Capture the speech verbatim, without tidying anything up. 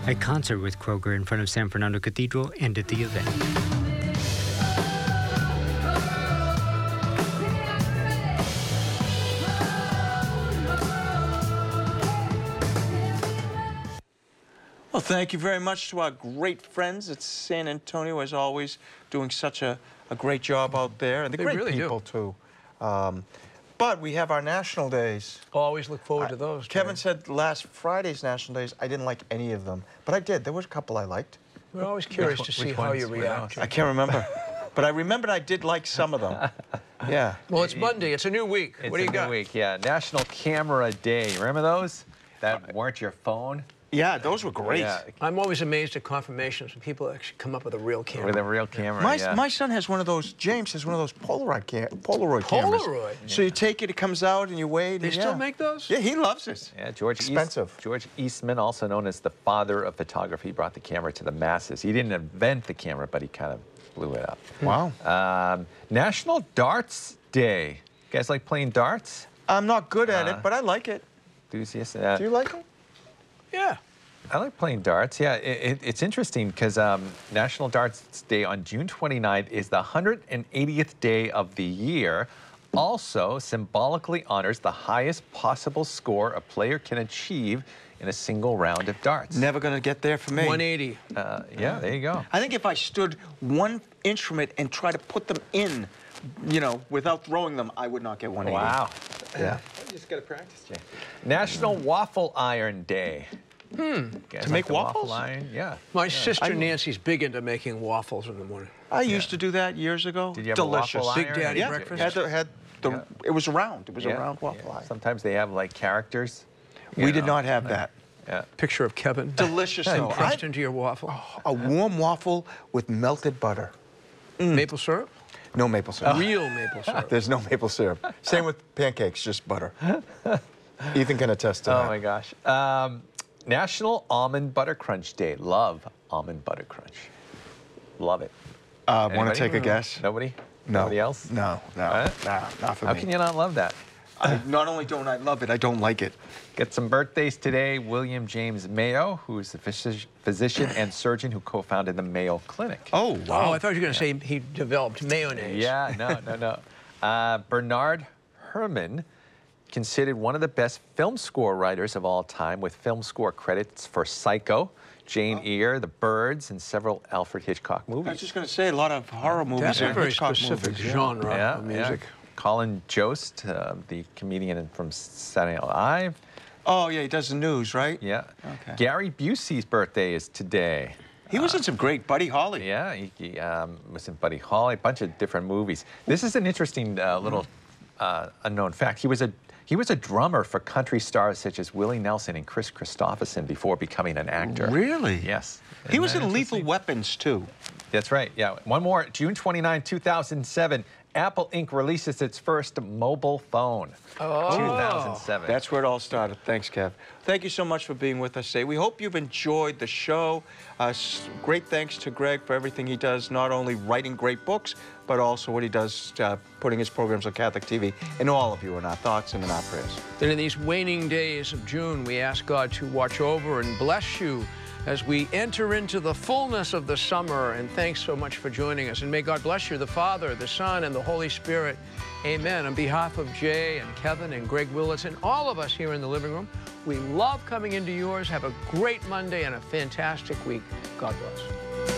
A concert with Kroeger in front of San Fernando Cathedral ended the event. Well, thank you very much to our great friends at San Antonio, as always, doing such a, a great job out there. And the They great really do. people, too. Um, but we have our national days. Always look forward to I- those. Kevin Jerry. said last Friday's national days, I didn't like any of them. But I did. There was a couple I liked. We're always curious to see which how ones you were react. those? I can't remember. But I remembered I did like some of them. Yeah. Well, it's Monday. It's a new week. It's what do you a got? new week, yeah. National Camera Day. Remember those? That weren't your phone? Yeah, those were great. Yeah, I'm always amazed at confirmations when people actually come up with a real camera. with a real camera, My, yeah. my son has one of those, James has one of those Polaroid, cam Polaroid cameras. Polaroid? So you take it, it comes out, and you wait. They and still yeah. make those? Yeah, he loves it. Yeah, George Expensive. East, George Eastman, also known as the father of photography, brought the camera to the masses. He didn't invent the camera, but he kind of blew it up. Wow. Um, National Darts Day. You guys like playing darts? I'm not good at Uh, it, but I like it. Enthusiasts? Uh, Do you like it? Yeah. I like playing darts. Yeah, it, it, it's interesting because um, National Darts Day on June twenty-ninth is the one hundred eightieth day of the year. Also symbolically honors the highest possible score a player can achieve in a single round of darts. Never going to get there for me. one eighty. Uh, yeah, there you go. I think if I stood one instrument and tried to put them in, you know, without throwing them, I would not get one eighty. Wow. Yeah. You just got to practice, Jay. National Waffle Iron Day. Hmm. To make waffles? Waffle iron? Yeah. My sister I- Nancy's big into making waffles in the morning. I used to do that years ago. Did you have a Delicious. waffle Big iron? Daddy Yeah, breakfast? had the, had the, Yeah. it was round. It was Yeah, a round waffle yeah. iron. Sometimes they have like characters. We you did know. not have that. Yeah. Picture of Kevin. Delicious, though. Pressed I- into your waffle. A warm waffle with melted butter. Maple syrup? No maple syrup. Real maple syrup. There's no maple syrup. Same with pancakes, just butter. Ethan can attest to Oh that. my gosh. Um, National Almond Butter Crunch Day. Love almond butter crunch. Love it. Uh, Want to Anybody? take a guess? Nobody? No. Nobody else? No, no, Huh? no, not for How me. can you not love that? I, not only don't I love it, I don't like it. Get some birthdays today. William James Mayo, who is the physi- physician and surgeon who co-founded the Mayo Clinic. Oh, Oh, I thought you were going to say he developed mayonnaise. Yeah, no, no, no. Uh, Bernard Herrmann, considered one of the best film score writers of all time, with film score credits for Psycho, Jane Eyre, The Birds, and several Alfred Hitchcock I was movies. just going to say a lot of horror movies. That's a and very Hitchcock specific movies, yeah. genre Yeah, of music. yeah. Colin Jost, uh, the comedian from Saturday Night Live. Oh, yeah, he does the news, right? Yeah. Okay. Gary Busey's birthday is today. He was in some great Buddy Holly. Yeah, he, he um, was in Buddy Holly, a bunch of different movies. This is an interesting uh, little uh, unknown fact. He was a he was a drummer for country stars such as Willie Nelson and Chris Christopherson before becoming an actor. Really? Yes. He Isn't was that in Lethal interesting? Weapons, too. That's right. Yeah. One more. June twenty-ninth, two thousand seven. Apple Incorporated releases its first mobile phone. Oh. two thousand seven. That's where it all started. Thanks, Kev. Thank you so much for being with us today. We hope you've enjoyed the show. Uh, s- great thanks to Greg for everything he does, not only writing great books, but also what he does uh, putting his programs on Catholic T V. And all of you in our thoughts and in our prayers. Then in these waning days of June, we ask God to watch over and bless you as we enter into the fullness of the summer. And thanks so much for joining us. And may God bless you, the Father, the Son, and the Holy Spirit. Amen. On behalf of Jay and Kevin and Greg Willits and all of us here in the living room, we love coming into yours. Have a great Monday and a fantastic week. God bless.